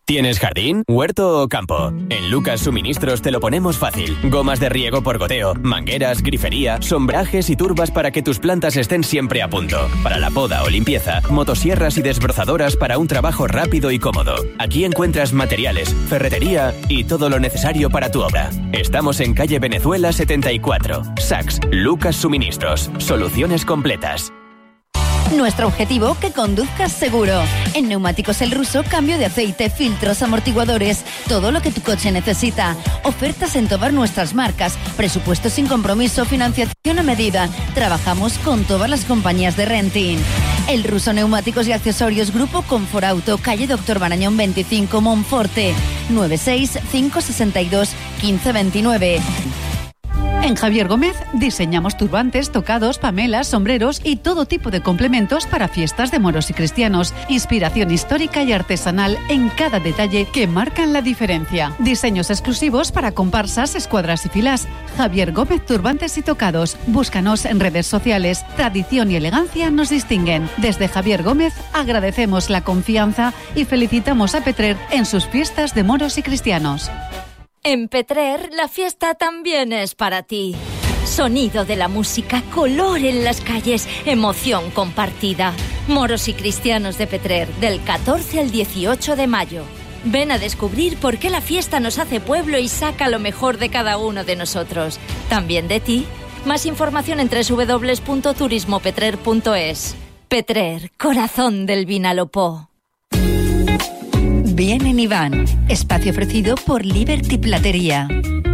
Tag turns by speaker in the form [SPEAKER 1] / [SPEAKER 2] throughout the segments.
[SPEAKER 1] ¿Tienes jardín, huerto o campo? En Lucas Suministros te lo ponemos fácil. Gomas de riego por goteo, mangueras, grifería, sombrajes y turbas para que tus plantas estén siempre a punto. Para la poda o limpieza, motosierras y desbrozadoras para un trabajo rápido y cómodo. Aquí encuentras materiales, ferretería y todo lo necesario para tu obra. Estamos en calle Venezuela 74. Saks, Lucas Suministros. Soluciones completas.
[SPEAKER 2] Nuestro objetivo, que conduzcas seguro. En Neumáticos El Ruso, cambio de aceite, filtros, amortiguadores, todo lo que tu coche necesita. Ofertas en todas nuestras marcas, presupuesto sin compromiso, financiación a medida. Trabajamos con todas las compañías de renting. El Ruso Neumáticos y Accesorios, Grupo Conforauto, calle Doctor Barañón 25, Monforte. 96 562 1529.
[SPEAKER 3] En Javier Gómez diseñamos turbantes, tocados, pamelas, sombreros y todo tipo de complementos para fiestas de moros y cristianos. Inspiración histórica y artesanal en cada detalle que marcan la diferencia. Diseños exclusivos para comparsas, escuadras y filas. Javier Gómez Turbantes y Tocados. Búscanos en redes sociales. Tradición y elegancia nos distinguen. Desde Javier Gómez agradecemos la confianza y felicitamos a Petrer en sus fiestas de moros y cristianos.
[SPEAKER 4] En Petrer, la fiesta también es para ti. Sonido de la música, color en las calles, emoción compartida. Moros y cristianos de Petrer, del 14 al 18 de mayo. Ven a descubrir por qué la fiesta nos hace pueblo y saca lo mejor de cada uno de nosotros. También de ti. Más información en www.turismopetrer.es. Petrer, corazón del Vinalopó.
[SPEAKER 2] Bien en Iván, espacio ofrecido por Liberty Platería.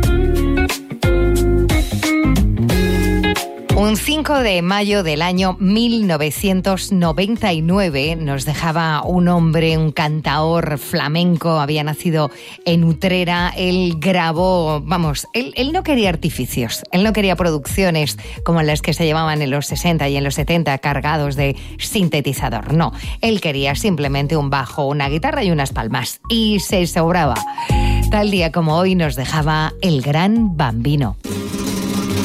[SPEAKER 5] Un 5 de mayo del año 1999 nos dejaba un hombre, un cantaor flamenco, había nacido en Utrera. Él grabó, él no quería artificios, él no quería producciones como las que se llevaban en los 60 y en los 70 cargados de sintetizador, no. Él quería simplemente un bajo, una guitarra y unas palmas, y se sobraba. Tal día como hoy nos dejaba el gran Bambino.